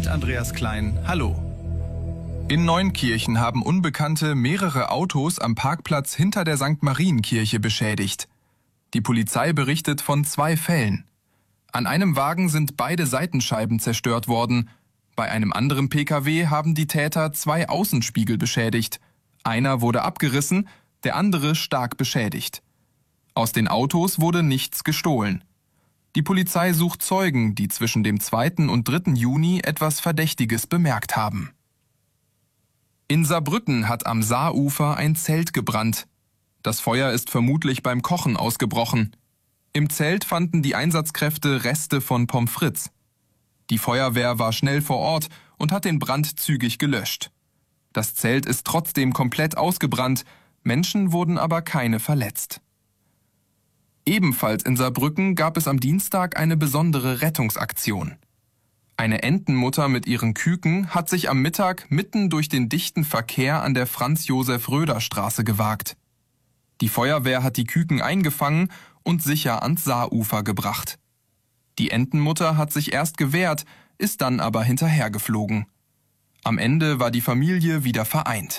mit Andreas Klein. Hallo. In Neunkirchen haben Unbekannte mehrere Autos am Parkplatz hinter der St. Marienkirche beschädigt. Die Polizei berichtet von 2 Fällen. An einem Wagen sind beide Seitenscheiben zerstört worden. Bei einem anderen Pkw haben die Täter 2 Außenspiegel beschädigt. Einer wurde abgerissen, der andere stark beschädigt. Aus den Autos wurde nichts gestohlen. Die Polizei sucht Zeugen, die zwischen dem 2. und 3. Juni etwas Verdächtiges bemerkt haben. In Saarbrücken hat am Saarufer ein Zelt gebrannt. Das Feuer ist vermutlich beim Kochen ausgebrochen. Im Zelt fanden die Einsatzkräfte Reste von Pommes frites. Die Feuerwehr war schnell vor Ort und hat den Brand zügig gelöscht. Das Zelt ist trotzdem komplett ausgebrannt, Menschen wurden aber keine verletzt. Ebenfalls in Saarbrücken gab es am Dienstag eine besondere Rettungsaktion. Eine Entenmutter mit ihren Küken hat sich am Mittag mitten durch den dichten Verkehr an der Franz-Josef-Röder-Straße gewagt. Die Feuerwehr hat die Küken eingefangen und sicher ans Saarufer gebracht. Die Entenmutter hat sich erst gewehrt, ist dann aber hinterhergeflogen. Am Ende war die Familie wieder vereint.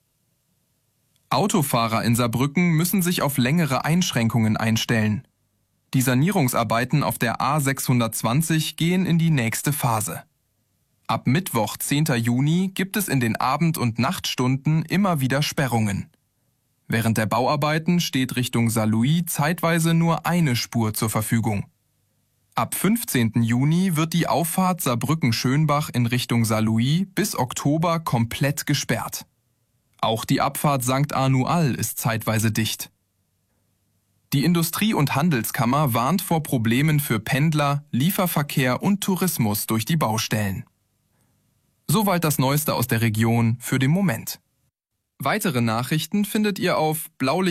Autofahrer in Saarbrücken müssen sich auf längere Einschränkungen einstellen. Die Sanierungsarbeiten auf der A620 gehen in die nächste Phase. Ab Mittwoch, 10. Juni, gibt es in den Abend- und Nachtstunden immer wieder Sperrungen. Während der Bauarbeiten steht Richtung Saarlouis zeitweise nur eine Spur zur Verfügung. Ab 15. Juni wird die Auffahrt Saarbrücken-Schönbach in Richtung Saarlouis bis Oktober komplett gesperrt. Auch die Abfahrt St. Arnual ist zeitweise dicht. Die Industrie- und Handelskammer warnt vor Problemen für Pendler, Lieferverkehr und Tourismus durch die Baustellen. Soweit das Neueste aus der Region für den Moment. Weitere Nachrichten findet ihr auf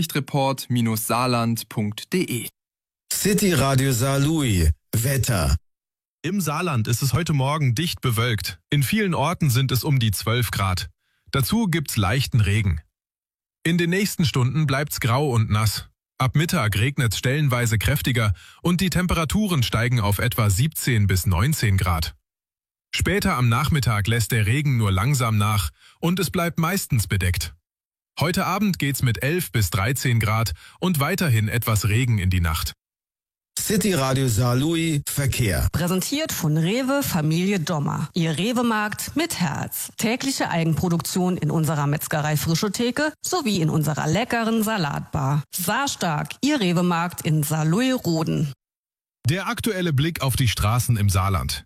blaulichtreport-saarland.de. City Radio Saarlouis. Wetter. Im Saarland ist es heute Morgen dicht bewölkt. In vielen Orten sind es um die 12 Grad. Dazu gibt's leichten Regen. In den nächsten Stunden bleibt's grau und nass. Ab Mittag regnet's stellenweise kräftiger und die Temperaturen steigen auf etwa 17 bis 19 Grad. Später am Nachmittag lässt der Regen nur langsam nach und es bleibt meistens bedeckt. Heute Abend geht's mit 11 bis 13 Grad und weiterhin etwas Regen in die Nacht. City Radio Saarlouis Verkehr. Präsentiert von Rewe Familie Dommer. Ihr Rewe-Markt mit Herz. Tägliche Eigenproduktion in unserer Metzgerei Frische Theke sowie in unserer leckeren Salatbar. Saarstark, Ihr Rewe-Markt in Saarlouis-Roden. Der aktuelle Blick auf die Straßen im Saarland.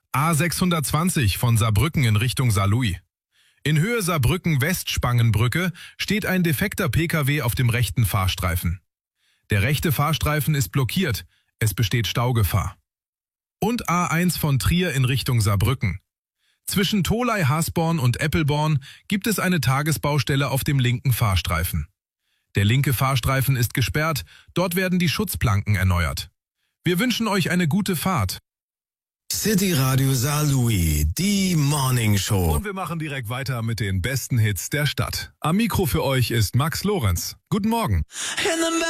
A620 von Saarbrücken in Richtung Saarlouis. In Höhe Saarbrücken-West-Spangenbrücke steht ein defekter Pkw auf dem rechten Fahrstreifen. Der rechte Fahrstreifen ist blockiert, es besteht Staugefahr. Und A1 von Trier in Richtung Saarbrücken. Zwischen Tholey-Hasborn und Eppelborn gibt es eine Tagesbaustelle auf dem linken Fahrstreifen. Der linke Fahrstreifen ist gesperrt, dort werden die Schutzplanken erneuert. Wir wünschen euch eine gute Fahrt. City Radio Saarlouis, die Morning Show. Und wir machen direkt weiter mit den besten Hits der Stadt. Am Mikro für euch ist Max Lorenz. Guten Morgen.